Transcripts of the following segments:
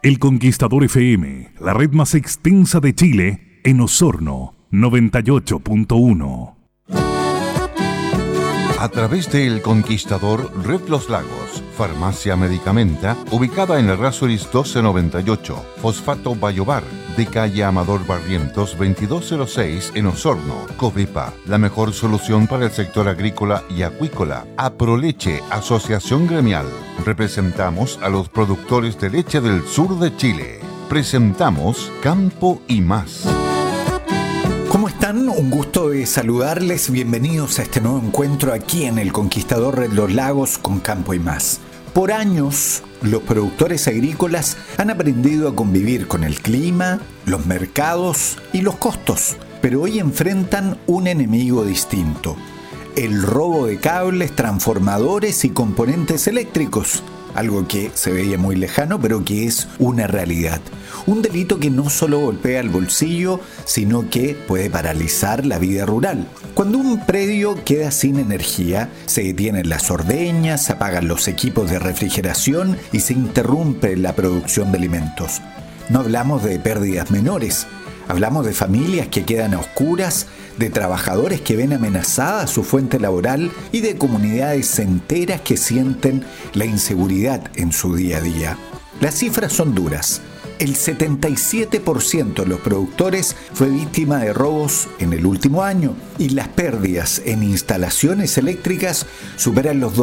El Conquistador FM, la red más extensa de Chile, en Osorno, 98.1. A través de El Conquistador, Red Los Lagos, Farmacia Medicamenta, ubicada en Errázuriz 1298, Fosfato Bayobar, de calle Amador Barrientos 2206 en Osorno, Covepa, la mejor solución para el sector agrícola y acuícola. Aproleche, Asociación Gremial. Representamos a los productores de leche del sur de Chile. Presentamos Campo y Más. ¿Cómo están? Un gusto de saludarles. Bienvenidos a este nuevo encuentro aquí en El Conquistador Red Los Lagos con Campo y Más. Por años, los productores agrícolas han aprendido a convivir con el clima, los mercados y los costos, pero hoy enfrentan un enemigo distinto: el robo de cables, transformadores y componentes eléctricos. Algo que se veía muy lejano, pero que es una realidad. Un delito que no solo golpea el bolsillo, sino que puede paralizar la vida rural. Cuando un predio queda sin energía, se detienen las ordeñas, se apagan los equipos de refrigeración y se interrumpe la producción de alimentos. No hablamos de pérdidas menores. Hablamos de familias que quedan a oscuras, de trabajadores que ven amenazada su fuente laboral y de comunidades enteras que sienten la inseguridad en su día a día. Las cifras son duras. El 77% de los productores fue víctima de robos en el último año y las pérdidas en instalaciones eléctricas superan los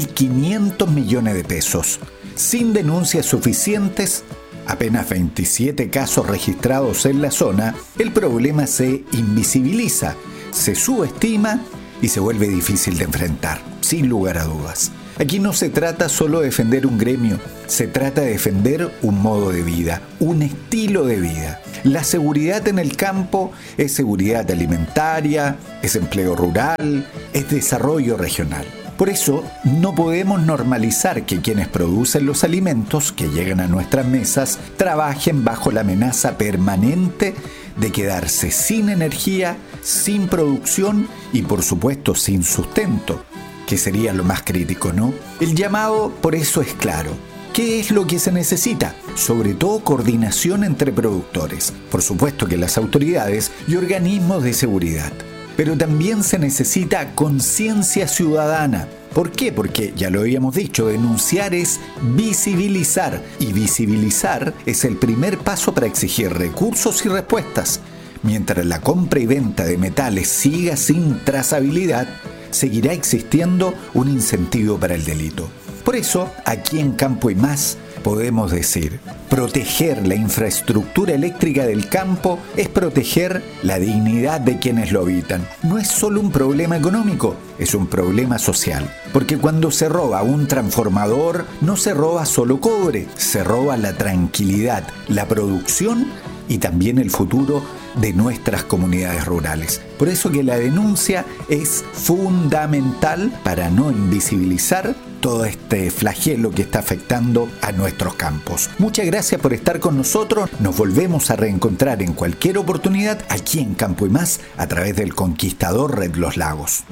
2.500 millones de pesos. Sin denuncias suficientes, apenas 27 casos registrados en la zona, el problema se invisibiliza, se subestima y se vuelve difícil de enfrentar, sin lugar a dudas. Aquí no se trata solo de defender un gremio, se trata de defender un modo de vida, un estilo de vida. La seguridad en el campo es seguridad alimentaria, es empleo rural, es desarrollo regional. Por eso, no podemos normalizar que quienes producen los alimentos que llegan a nuestras mesas trabajen bajo la amenaza permanente de quedarse sin energía, sin producción y, por supuesto, sin sustento, que sería lo más crítico, ¿no? El llamado, por eso, es claro. ¿Qué es lo que se necesita? Sobre todo coordinación entre productores, por supuesto que las autoridades y organismos de seguridad. Pero también se necesita conciencia ciudadana. ¿Por qué? Porque, ya lo habíamos dicho, denunciar es visibilizar. Y visibilizar es el primer paso para exigir recursos y respuestas. Mientras la compra y venta de metales siga sin trazabilidad, seguirá existiendo un incentivo para el delito. Por eso, aquí en Campo y Más, podemos decir, proteger la infraestructura eléctrica del campo es proteger la dignidad de quienes lo habitan. No es solo un problema económico, es un problema social. Porque cuando se roba un transformador, no se roba solo cobre, se roba la tranquilidad, la producción y también el futuro de nuestras comunidades rurales. Por eso que la denuncia es fundamental para no invisibilizar todo este flagelo que está afectando a nuestros campos. Muchas gracias por estar con nosotros. Nos volvemos a reencontrar en cualquier oportunidad aquí en Campo y Más a través del Conquistador Red Los Lagos.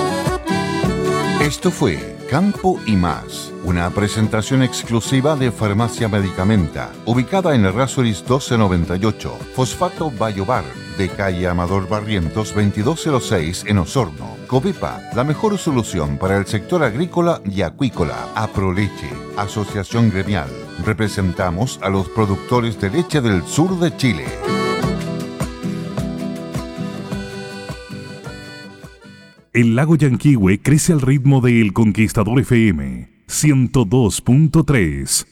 Esto fue Campo y Más, una presentación exclusiva de Farmacia Medicamenta, ubicada en Errázuriz 1298, Fosfato Bayobar, de calle Amador Barrientos 2206 en Osorno, Covepa, la mejor solución para el sector agrícola y acuícola. Aproleche, Asociación Gremial. Representamos a los productores de leche del sur de Chile. El lago Yanquihue crece al ritmo de El Conquistador FM 102.3.